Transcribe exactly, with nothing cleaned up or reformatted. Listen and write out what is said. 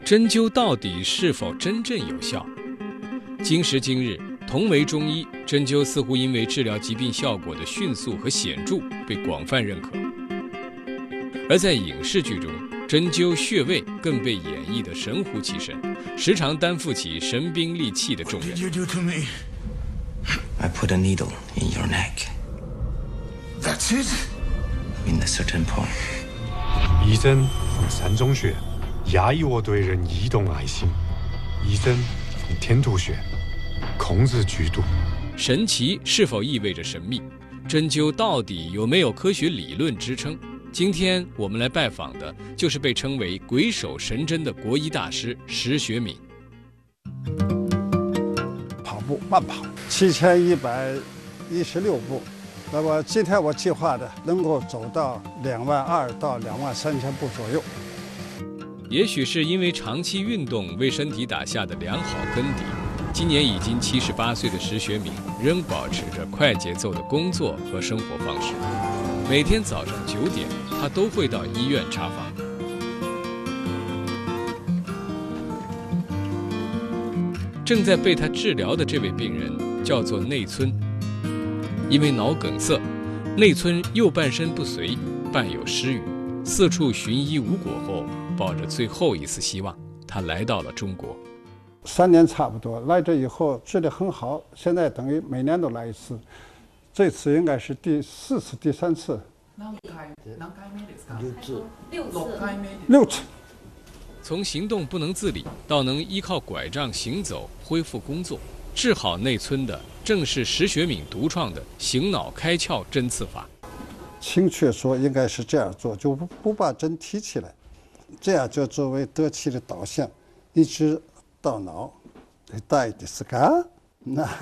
针灸到底是否真正有效？今时今日，同为中医，针灸似乎因为治疗疾病效果的迅速和显著被广泛认可。而在影视剧中，针灸穴位更被演绎得神乎其神，时常担负起神兵利器的重任。 What did you do to me? I put a needle in your neck. That's it? In a certain point. 医针from膻中穴，压抑我对人移动爱心；医针from天突穴，控制剧毒。 神奇是否意味着神秘？针灸到底有没有科学理论支撑？今天我们来拜访的就是被称为“鬼手神针”的国医大师石学敏。 跑步慢跑七千一百一十六步，那么今天我计划的能够走到两万二到两万三千步左右。 也许是因为长期运动为身体打下的良好根底，今年已经七十八岁的石学敏仍保持着快节奏的工作和生活方式。每天早上九点，他都会到医院查房。正在被他治疗的这位病人叫做内村，因为脑梗塞，内村右半身不遂，伴有失语，四处寻医无果后，抱着最后一丝希望，他来到了中国。 三年差不多，来这以后治得很好，现在等于每年都来一次。这次应该是第四次、第三次。 六次。 六次。 从行动不能自理到能依靠拐杖行走、恢复工作，治好内村的正是石学敏独创的醒脑开窍针刺法。 精确说应该是这样做，就不不把针提起来，这样就作为得气的导向，一直到脑。大いですか？那